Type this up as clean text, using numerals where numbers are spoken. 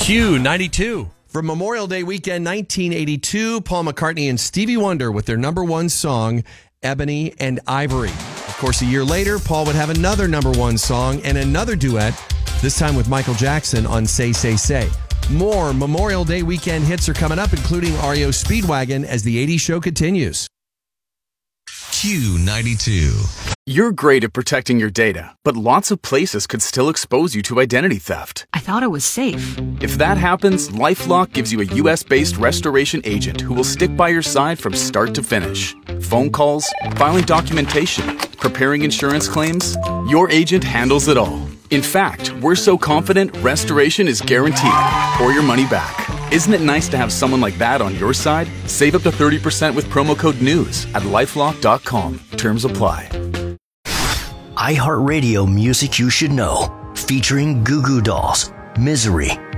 Q92. From Memorial Day weekend 1982, Paul McCartney and Stevie Wonder with their number one song, Ebony and Ivory. Of course, a year later, Paul would have another number one song and another duet, this time with Michael Jackson on Say, Say, Say. More Memorial Day weekend hits are coming up, including REO Speedwagon, as the 80s show continues. Q92. You're great at protecting your data, but lots of places could still expose you to identity theft. I thought it was safe. If that happens, LifeLock gives you a U.S.-based restoration agent who will stick by your side from start to finish. Phone calls, filing documentation, preparing insurance claims, your agent handles it all. In fact, we're so confident restoration is guaranteed or your money back. Isn't it nice to have someone like that on your side? Save up to 30% with promo code NEWS at LifeLock.com. Terms apply. iHeartRadio Music You Should Know, featuring Goo Goo Dolls, Misery,